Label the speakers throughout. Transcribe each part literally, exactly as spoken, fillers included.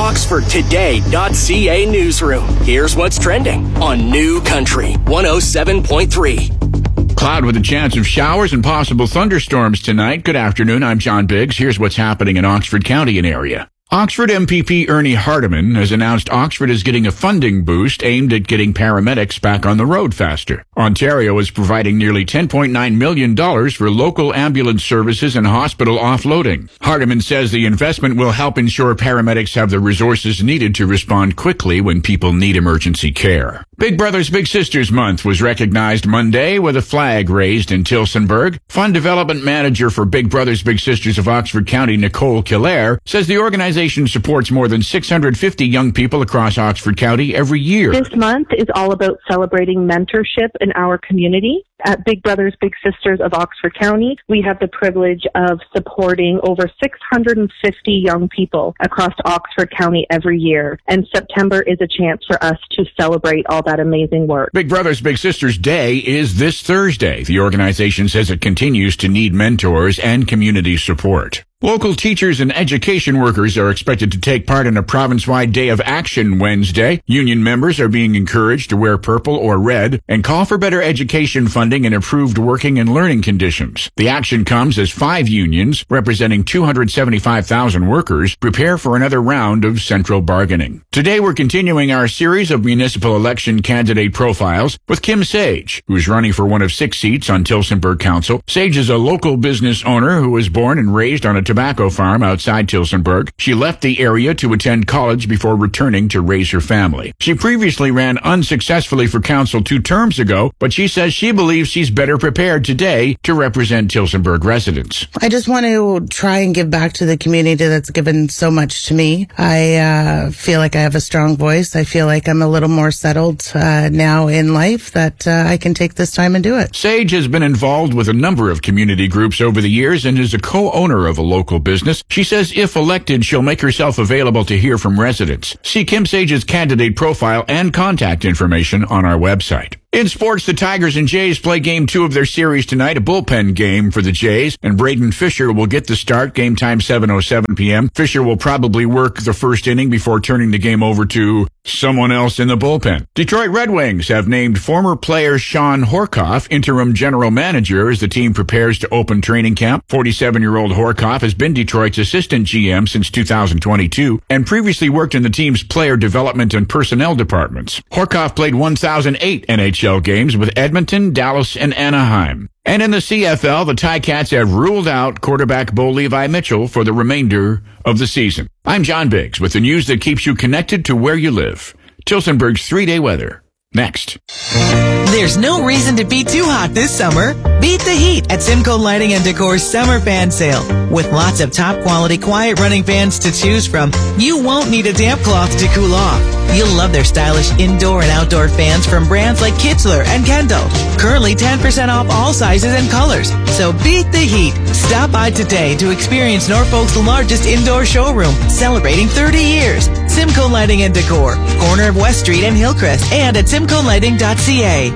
Speaker 1: Oxford Today dot C A newsroom. Here's what's trending on New Country one oh seven point three.
Speaker 2: Cloud with a chance of showers and possible thunderstorms tonight. Good afternoon. I'm John Biggs. Here's what's happening in Oxford County and area. Oxford M P P Ernie Hardeman has announced Oxford is getting a funding boost aimed at getting paramedics back on the road faster. Ontario is providing nearly ten point nine million dollars for local ambulance services and hospital offloading. Hardeman says the investment will help ensure paramedics have the resources needed to respond quickly when people need emergency care. Big Brothers Big Sisters Month was recognized Monday with a flag raised in Tillsonburg. Fund Development Manager for Big Brothers Big Sisters of Oxford County, Nicole Killaire, says the organization supports more than six hundred fifty young people across Oxford County every year.
Speaker 3: This month is all about celebrating mentorship in our community. At Big Brothers Big Sisters of Oxford County, we have the privilege of supporting over six hundred fifty young people across Oxford County every year. And September is a chance for us to celebrate all that amazing work.
Speaker 2: Big Brothers Big Sisters Day is this Thursday. The organization says it continues to need mentors and community support. Local teachers and education workers are expected to take part in a province-wide Day of Action Wednesday. Union members are being encouraged to wear purple or red and call for better education funding and improved working and learning conditions. The action comes as five unions, representing two hundred seventy-five thousand workers, prepare for another round of central bargaining. Today we're continuing our series of municipal election candidate profiles with Kim Sage, who's running for one of six seats on Tillsonburg Council. Sage is a local business owner who was born and raised on a tobacco farm outside Tillsonburg. She left the area to attend college before returning to raise her family. She previously ran unsuccessfully for council two terms ago, but she says she believes she's better prepared today to represent Tillsonburg residents.
Speaker 4: I just want to try and give back to the community that's given so much to me. I uh, feel like I have a strong voice. I feel like I'm a little more settled uh, now in life that uh, I can take this time and do it.
Speaker 2: Sage has been involved with a number of community groups over the years and is a co-owner of a local business. She says if elected, she'll make herself available to hear from residents. See Kim Sage's candidate profile and contact information on our website. In sports, the Tigers and Jays play game two of their series tonight, a bullpen game for the Jays, and Braden Fisher will get the start, game time seven oh seven p.m. Fisher will probably work the first inning before turning the game over to someone else in the bullpen. Detroit Red Wings have named former player Sean Horkoff interim general manager as the team prepares to open training camp. forty-seven-year-old Horkoff has been Detroit's assistant G M since two thousand twenty-two and previously worked in the team's player development and personnel departments. Horkoff played one thousand eight N H L games with Edmonton, Dallas, and Anaheim. And in the C F L, the Ticats have ruled out quarterback Bo Levi Mitchell for the remainder of the season. I'm John Biggs with the news that keeps you connected to where you live. Tillsonburg's three-day weather. Next.
Speaker 5: There's no reason to be too hot this summer. Beat the heat at Simcoe Lighting and Decor's summer fan sale. With lots of top quality quiet running fans to choose from, you won't need a damp cloth to cool off. You'll love their stylish indoor and outdoor fans from brands like Kitzler and Kendall. Currently ten percent off all sizes and colors. So beat the heat. Stop by today to experience Norfolk's largest indoor showroom, celebrating thirty years. Simcoe Lighting and Decor, corner of West Street and Hillcrest, and at simcoe lighting dot c a.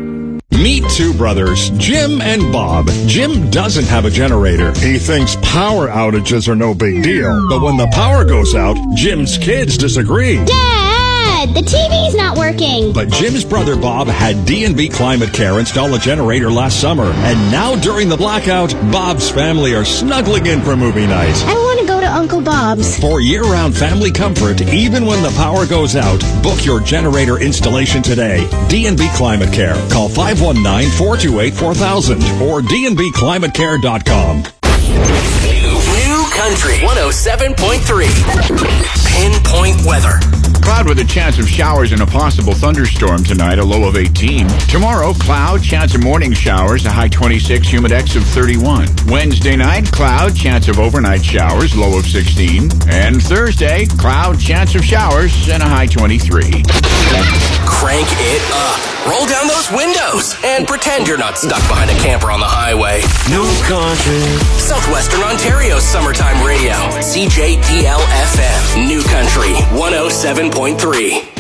Speaker 6: Meet two brothers, Jim and Bob. Jim doesn't have a generator. He thinks power outages are no big deal. But when the power goes out, Jim's kids disagree.
Speaker 7: Dad, the T V's not working.
Speaker 6: But Jim's brother Bob had D and B Climate Care install a generator last summer. And now during the blackout, Bob's family are snuggling in for movie night.
Speaker 7: I want to go to Uncle Bob's.
Speaker 6: For year-round family comfort, even when the power goes out, book your generator installation today. D and B Climate Care. Call five one nine, four two eight, four thousand or d n b climate care dot com.
Speaker 1: New Country one oh seven point three. Pinpoint weather.
Speaker 2: Cloud with a chance of showers and a possible thunderstorm tonight, a low of eighteen. Tomorrow, cloud, chance of morning showers, a high twenty-six, humidex of thirty-one. Wednesday night, cloud, chance of overnight showers, low of sixteen. And Thursday, cloud, chance of showers, and a high twenty-three.
Speaker 1: Crank it up. Roll down those windows and pretend you're not stuck behind a camper on the highway. New Country. Southwestern Ontario's summertime radio. C J D L F M. New Country one oh seven point three.